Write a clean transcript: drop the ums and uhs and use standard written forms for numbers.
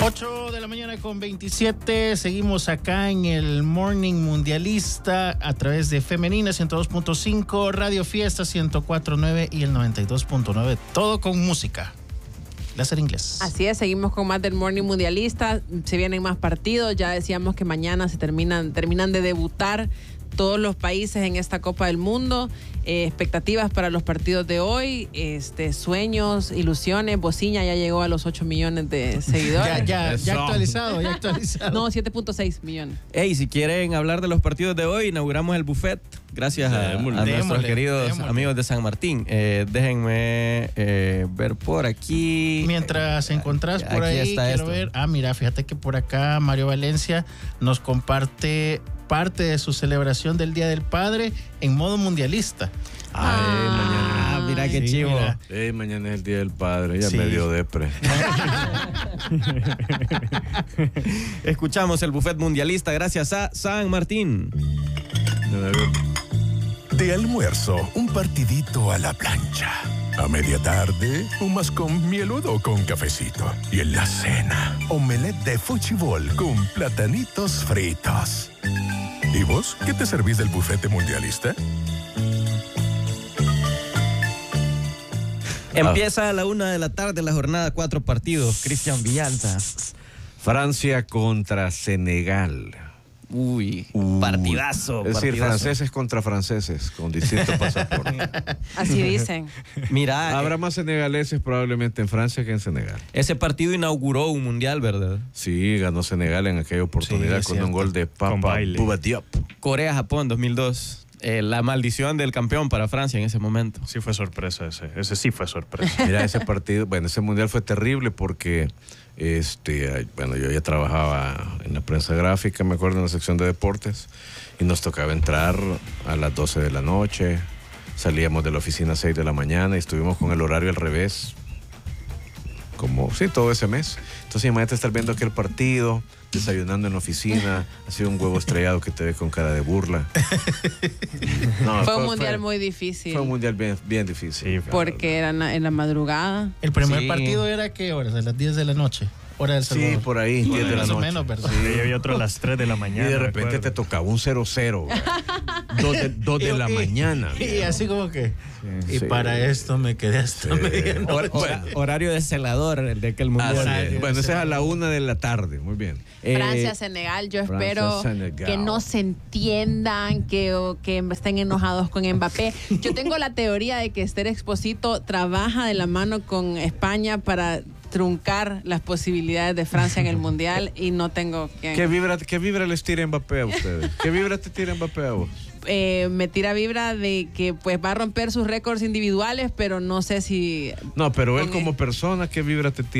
8 de la mañana con 27, seguimos acá en el Morning Mundialista a través de Femenina 102.5, Radio Fiesta 104.9 y el 92.9, todo con música. Láser inglés. Así es, seguimos con más del Morning Mundialista, se vienen más partidos, ya decíamos que mañana se terminan de debutar todos los países en esta Copa del Mundo. Expectativas para los partidos de hoy, sueños, ilusiones. Bociña ya llegó a los 8 millones de seguidores. ya actualizado. No, 7.6 millones. Hey, si quieren hablar de los partidos de hoy, inauguramos el buffet. Gracias a nuestros queridos amigos de San Martín. Déjenme ver por aquí. Mientras encontrás por aquí ahí, está quiero ver. Mira, fíjate que por acá Mario Valencia nos comparte parte de su celebración del Día del Padre en modo mundialista. Mañana. Mira qué chivo. Mira. Mañana es el Día del Padre, ya Sí. me dio depre. Escuchamos el buffet mundialista gracias a San Martín. De almuerzo, un partidito a la plancha. A media tarde, un mascón mieludo con cafecito. Y en la cena, omelette de fuchibol con platanitos fritos. ¿Y vos qué te servís del bufete mundialista? Empieza a la 1 de la tarde la jornada, 4 partidos. Cristian Villalta. Francia contra Senegal. Uy, partidazo. Es decir, franceses contra franceses, con distintos pasaportes. Así dicen. Mira, Habrá más senegaleses probablemente en Francia que en Senegal. ese partido inauguró un mundial, ¿verdad? Sí, ganó Senegal en aquella oportunidad Sí, con cierto. un gol de Con Papa baile. Bouba Diop. Corea-Japón 2002. La maldición del campeón para Francia en ese momento. Sí fue sorpresa ese. Ese sí fue sorpresa. Mira, ese partido, ese mundial fue terrible porque, yo ya trabajaba en la prensa gráfica, me acuerdo, en la sección de deportes, y nos tocaba entrar a las 12 de la noche, salíamos de la oficina a 6 de la mañana y estuvimos con el horario al revés, todo ese mes. Entonces imagínate estar viendo aquel partido, desayunando en la oficina, así un huevo estrellado que te ve con cara de burla. No, Fue un mundial muy difícil. Fue un mundial bien difícil. Sí, Porque era en la madrugada. El primer Sí. partido era ¿qué horas? A las 10 de la noche. Hora del Salvador. Sí, por ahí, 10 de la Más o noche. menos, ¿verdad? Y había otro a las 3 de la Y mañana. de repente te tocaba un 0-0. 2 de la mañana. Y así como que. Y Sí. para esto me quedé hasta medianoche. Horario de celador, el de aquel mundial. Horario. Bueno, ese es a la 1 de la tarde. Muy bien. Francia-Senegal, yo espero Francia-Senegal. que no se entiendan, que estén enojados con Mbappé. Yo tengo la teoría de que Esther Exposito trabaja de la mano con España para truncar las posibilidades de Francia en el Mundial y no tengo que... ¿Qué vibra les tira Mbappé a ustedes? ¿Qué vibra te tira Mbappé a vos? me tira vibra de que pues va a romper sus récords individuales, pero no sé si... No, pero él con como persona, ¿qué vibra te tira?